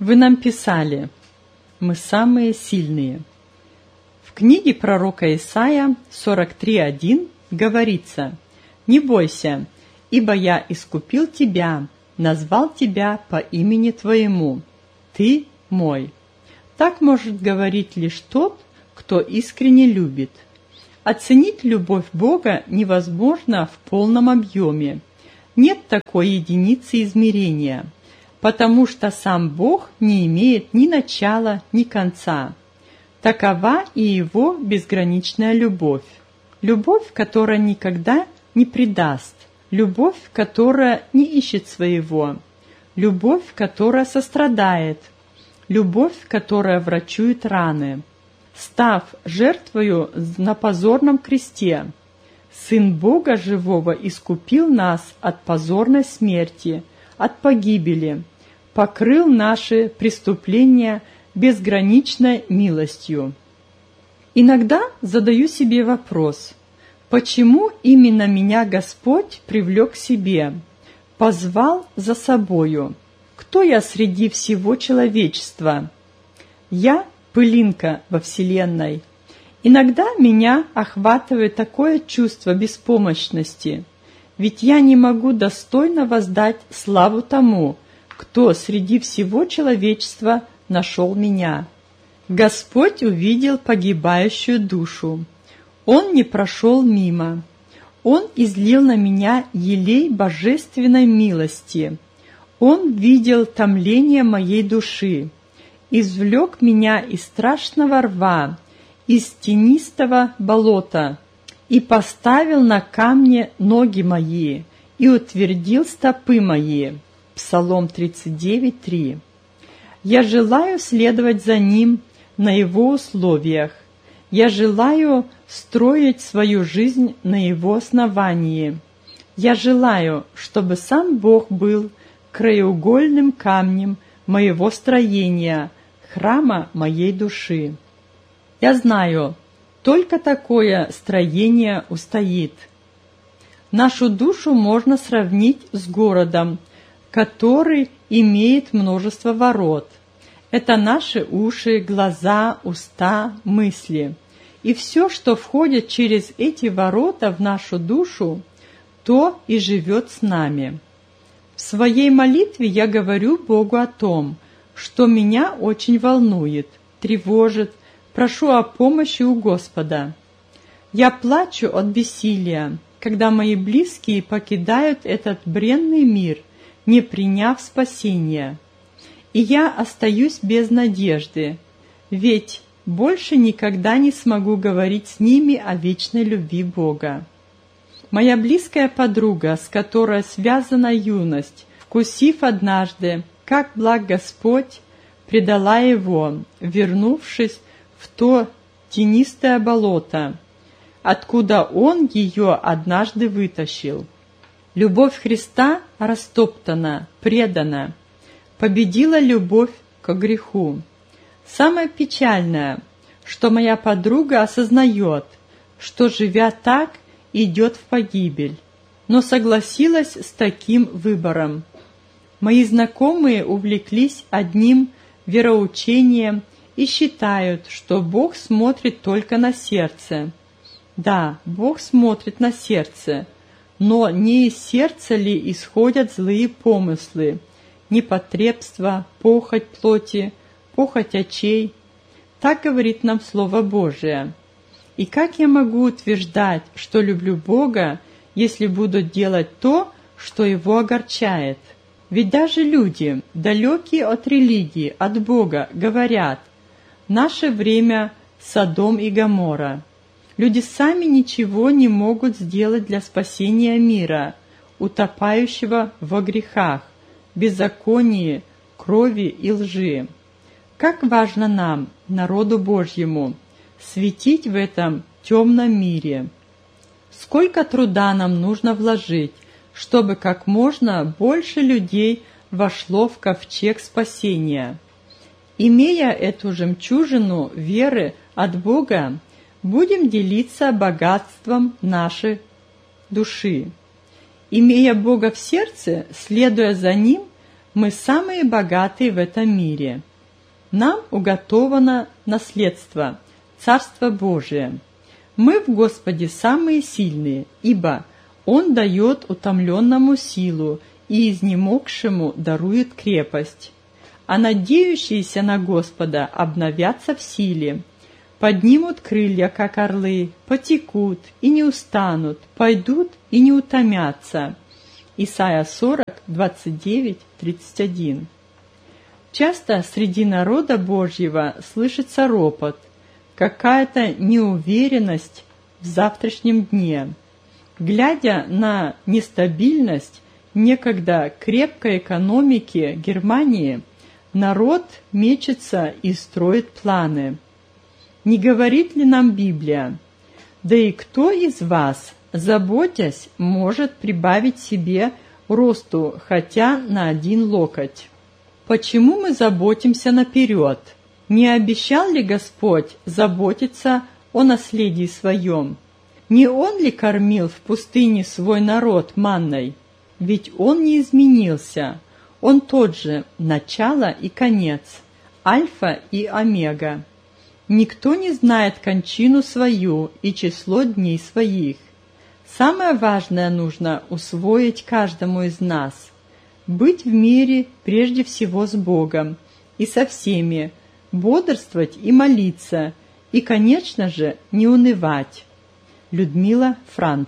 Вы нам писали: мы самые сильные. В книге пророка Исаия 43:1 говорится: «Не бойся, ибо я искупил тебя, назвал тебя по имени твоему. Ты мой». Так может говорить лишь тот, кто искренне любит. Оценить любовь Бога невозможно в полном объеме. Нет такой единицы измерения, потому что сам Бог не имеет ни начала, ни конца. Такова и Его безграничная любовь. Любовь, которая никогда не предаст. Любовь, которая не ищет своего. Любовь, которая сострадает. Любовь, которая врачует раны. Став жертвою на позорном кресте, Сын Бога Живого искупил нас от позорной смерти, от погибели, покрыл наши преступления безграничной милостью. Иногда задаю себе вопрос: почему именно меня Господь привлек к себе, позвал за собою? Кто я среди всего человечества? Я – пылинка во Вселенной. Иногда меня охватывает такое чувство беспомощности, ведь я не могу достойно воздать славу тому, кто среди всего человечества нашел меня. Господь увидел погибающую душу. Он не прошел мимо. Он излил на меня елей божественной милости. Он видел томление моей души, извлек меня из страшного рва, из тенистого болота, и поставил на камне ноги мои, и утвердил стопы мои. Псалом 39:3. Я желаю следовать за Ним на Его условиях. Я желаю строить свою жизнь на Его основании. Я желаю, чтобы сам Бог был краеугольным камнем моего строения, храма моей души. Я знаю, только такое строение устоит. Нашу душу можно сравнить с городом, который имеет множество ворот. Это наши уши, глаза, уста, мысли. И все, что входит через эти ворота в нашу душу, то и живет с нами. В своей молитве я говорю Богу о том, что меня очень волнует, тревожит, прошу о помощи у Господа. Я плачу от бессилия, когда мои близкие покидают этот бренный мир, не приняв спасения. И я остаюсь без надежды, ведь больше никогда не смогу говорить с ними о вечной любви Бога. Моя близкая подруга, с которой связана юность, вкусив однажды, как благ Господь, предала его, вернувшись в то тенистое болото, откуда Он ее однажды вытащил. Любовь Христа растоптана, предана, победила любовь к греху. Самое печальное, что моя подруга осознает, что, живя так, идет в погибель, но согласилась с таким выбором. Мои знакомые увлеклись одним вероучением и считают, что Бог смотрит только на сердце. Да, Бог смотрит на сердце, но не из сердца ли исходят злые помыслы, непотребство, похоть плоти, похоть очей? Так говорит нам Слово Божие. И как я могу утверждать, что люблю Бога, если буду делать то, что Его огорчает? Ведь даже люди, далекие от религии, от Бога, говорят: «Наше время Содом и Гоморра». Люди сами ничего не могут сделать для спасения мира, утопающего во грехах, беззаконии, крови и лжи. Как важно нам, народу Божьему, светить в этом темном мире. Сколько труда нам нужно вложить, чтобы как можно больше людей вошло в ковчег спасения. Имея эту жемчужину веры от Бога, будем делиться богатством нашей души. Имея Бога в сердце, следуя за Ним, Мы самые богатые в этом мире. Нам уготовано наследство, Царство Божие. Мы в Господе самые сильные, ибо Он дает утомленному силу и изнемогшему дарует крепость. А надеющиеся на Господа обновятся в силе, поднимут крылья, как орлы, потекут и не устанут, пойдут и не утомятся. Исайя 40, 29, 31. Часто среди народа Божьего слышится ропот, какая-то неуверенность в завтрашнем дне. Глядя на нестабильность некогда крепкой экономики Германии, народ мечется и строит планы. Не говорит ли нам Библия: «Да и кто из вас, заботясь, может прибавить себе росту хотя на 1 локоть?» Почему мы заботимся наперед? Не обещал ли Господь заботиться о наследии своем? Не Он ли кормил в пустыне свой народ манной? Ведь Он не изменился. Он тот же, начало и конец, альфа и омега. Никто не знает кончину свою и число дней своих. Самое важное нужно усвоить каждому из нас – быть в мире прежде всего с Богом и со всеми, бодрствовать и молиться, и, конечно же, не унывать. Людмила Франц.